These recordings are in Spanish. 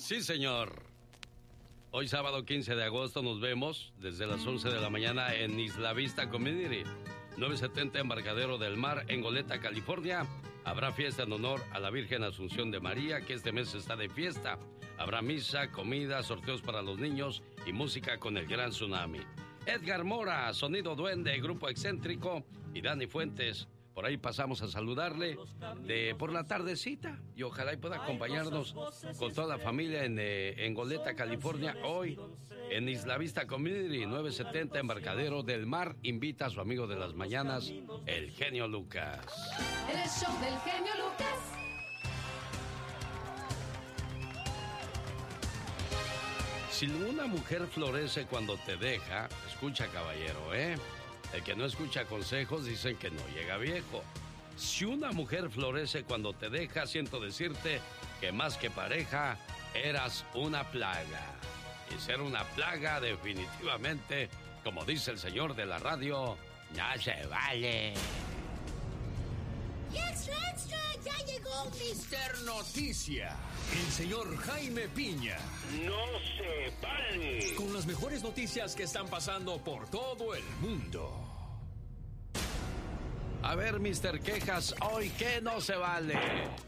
Sí, señor. Hoy sábado 15 de agosto nos vemos desde las 11 de la mañana en Isla Vista Community, 970 Embarcadero del Mar, en Goleta, California. Habrá fiesta en honor a la Virgen Asunción de María, que este mes está de fiesta. Habrá misa, comida, sorteos para los niños y música con el Gran Tsunami. Edgar Mora, Sonido Duende, Grupo Excéntrico, y Dani Fuentes. Por ahí pasamos a saludarle por la tardecita y ojalá y pueda acompañarnos con toda la familia en Goleta, California, hoy en Isla Vista Community, 970 Embarcadero del Mar. Invita a su amigo de las mañanas, el genio Lucas. El show del genio Lucas. Si una mujer florece cuando te deja, escucha, caballero, el que no escucha consejos dicen que no llega viejo. Si una mujer florece cuando te deja, siento decirte que más que pareja, eras una plaga. Y ser una plaga definitivamente, como dice el señor de la radio, no se vale. ¡Extra, extra! ¡Ya llegó Mr. Noticia! El señor Jaime Piña. ¡No se vale! Con las mejores noticias que están pasando por todo el mundo. A ver, Mr. Quejas, hoy ¿qué no se vale?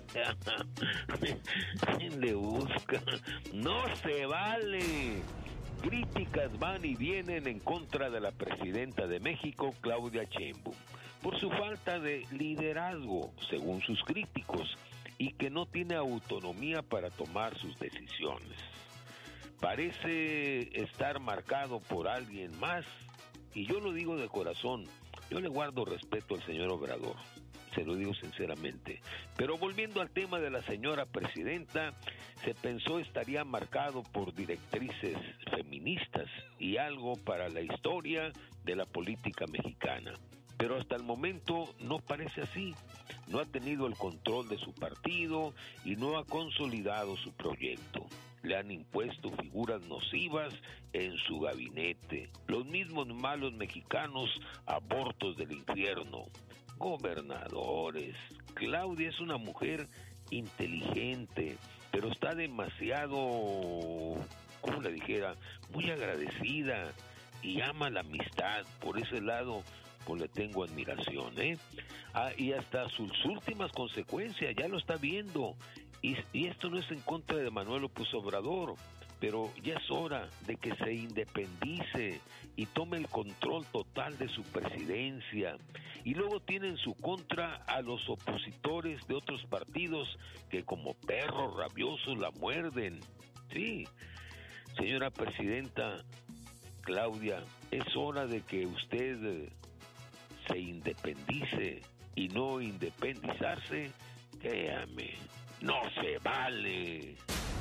¿Quién le busca? ¡No se vale! Críticas van y vienen en contra de la presidenta de México, Claudia Sheinbaum, por su falta de liderazgo, según sus críticos, y que no tiene autonomía para tomar sus decisiones. Parece estar marcado por alguien más, y yo lo digo de corazón, yo le guardo respeto al señor Obrador, se lo digo sinceramente. Pero volviendo al tema de la señora presidenta, se pensó estaría marcado por directrices feministas y algo para la historia de la política mexicana. Pero hasta el momento no parece así. No ha tenido el control de su partido y no ha consolidado su proyecto. Le han impuesto figuras nocivas en su gabinete. Los mismos malos mexicanos, abortos del infierno. Gobernadores. Claudia es una mujer inteligente, pero está demasiado, como le dijera, muy agradecida y ama la amistad. Por ese lado, pues le tengo admiración, y hasta sus últimas consecuencias ya lo está viendo, y esto no es en contra de Manuel López Obrador, pero ya es hora de que se independice y tome el control total de su presidencia. Y luego tiene en su contra a los opositores de otros partidos que como perros rabiosos la muerden. Sí, señora presidenta Claudia, es hora de que usted se independice, y no independizarse, créame, no se vale.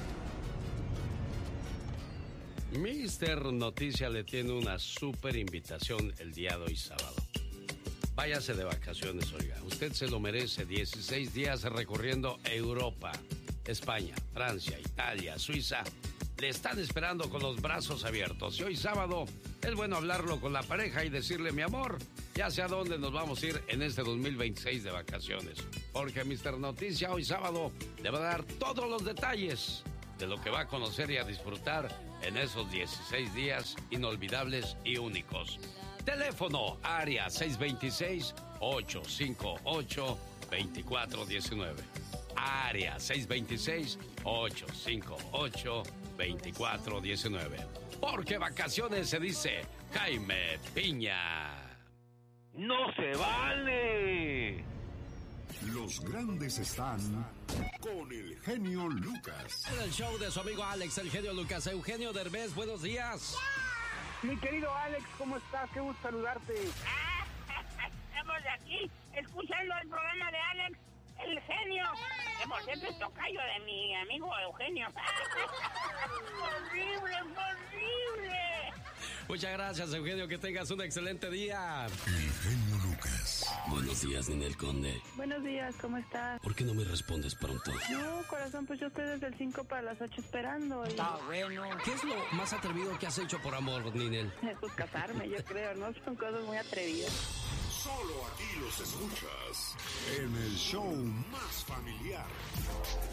Mister Noticia le tiene una súper invitación el día de hoy sábado. Váyase de vacaciones, oiga. Usted se lo merece. 16 días recorriendo Europa, España, Francia, Italia, Suiza. Le están esperando con los brazos abiertos. Y hoy sábado es bueno hablarlo con la pareja y decirle, mi amor, ya sé a dónde nos vamos a ir en este 2026 de vacaciones. Porque Mister Noticia hoy sábado le va a dar todos los detalles de lo que va a conocer y a disfrutar en esos 16 días inolvidables y únicos. Teléfono área 626-858-2419. Área 626-858-2419. Porque vacaciones se dice Jaime Piña. ¡No se vale! Los grandes están con el genio Lucas. En el show de su amigo Alex, el genio Lucas. Eugenio Derbez, buenos días. Mi querido Alex, ¿cómo estás? Qué gusto saludarte. Estamos aquí escuchando el programa de Alex, el genio. Que por cierto es tocayo de mi amigo Eugenio. ¡Horrible, horrible! Muchas gracias, Eugenio. Que tengas un excelente día. El genio Lucas. Buenos días, Ninel Conde. Buenos días, ¿cómo estás? ¿Por qué no me respondes pronto? No, corazón, pues yo estoy desde el 5 para las 8 esperando. Y... Está bueno. ¿Qué es lo más atrevido que has hecho por amor, Ninel? Pues casarme, yo creo, ¿no? Son cosas muy atrevidas. Solo aquí los escuchas en el show más familiar.